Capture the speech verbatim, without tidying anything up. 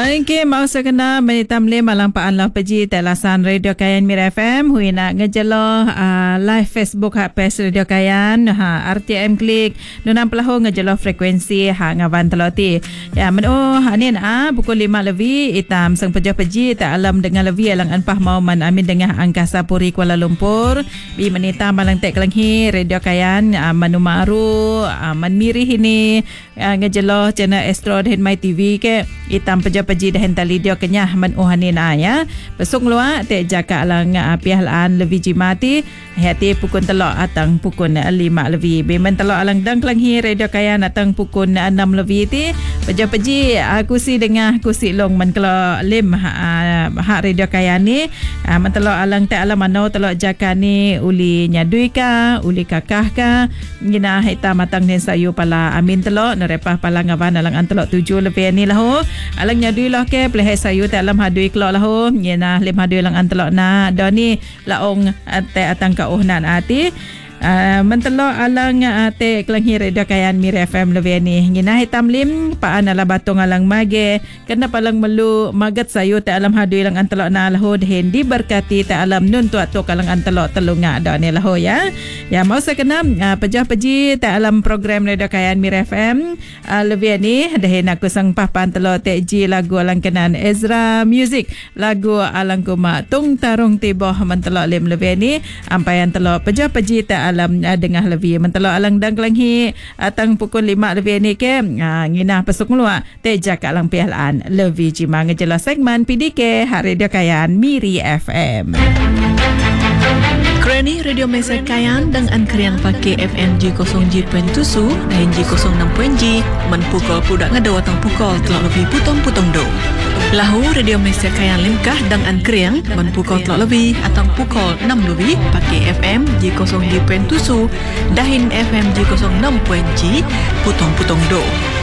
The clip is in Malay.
Okey, mau sekena menitam le malang paan lah peji telasan Radio Kayan Mir F M hui nak ngejelo uh, live Facebook ha pes Radio Kayan ha R T M klik enam puluh ngejelo frekuensi ha ngawan teloti. Ya men oh anin a pukul lima lebih itam sang peja peji tak alam dengan lebih alang anpah mau man amin dengan Angkasa Puri Kuala Lumpur bi menitam malang tek kelenghi Radio Kayan uh, manumaru uh, man mirih ini uh, ngejelo channel Astro dan My T V ke itam peji dah hental lidio kenyah man uhanin aya besok luar te jaka lang uh, pihalaan lebih jimati hati pukul telok atang pukul lima lebih bemen telok alang dang kelanghi Radio Kayan atang pukul enam lebih ti peja-peji aku si dengar kusi long man kalau lim ha, ha Radio Kayan ni uh, man telok alang te alam manau telok jaka ni uli nyadui ka uli kakah ka ngina hitam matang den sayu pala amin telok nerepah pala ngawan alang antelok tujuh lebih ni lah ho alang nyadui lah ke peleh sayu te alam hadui kelok lah ho ngina lim hadui lang antelok na do ni laong te atang ka uhnan ati Uh, mentelok alang uh, te kelanghi Radio Kayan Mir F M lebih ni ngina hitam lim paan ala batong alang mage kena palang melu magat sayu te alam hadui lang antelok na lahu hen diberkati te alam nun tu atuk alang antelok telunga da ni lahu ya ya mau sekena uh, pejah peji te alam program Radio Kayan Mir F M uh, lebih ni dehen aku sang papan telok te ji lagu alang kenan Ezra Music lagu alang kuma tung tarung tiboh mentelok lim lebih ni ampayan telok pejah peji te alam uh, dengah lebih mentelok alang dang kelanghi atang pukul lima lebih ni ke uh, nginah pesuk luar te jaka alang pihalaan lebih jima ngejelas segmen P D K Radio Kayan Miri F M. Kerani Radio Mesa Kayan dan Ankriang pakai F M G kosong G point tujuh dan G kosong enam point G menpukul pudak ngada watang pukul telok lebih putong-putong do. Lahu Radio Mesa Kayan Limkah dan Ankriang menpukul telok lebih atau pukul enam lebih pakai F M G kosong G point tujuh dan F M G kosong enam point G putong-putong do.